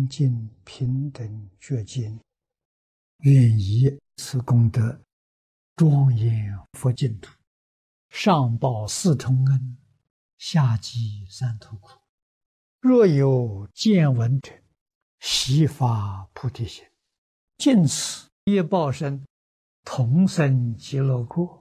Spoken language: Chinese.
净平等觉间，愿以此功德，庄严佛净土，上报四重恩，下济三途苦。若有见闻者，悉发菩提心，尽此业报身，同生极乐国。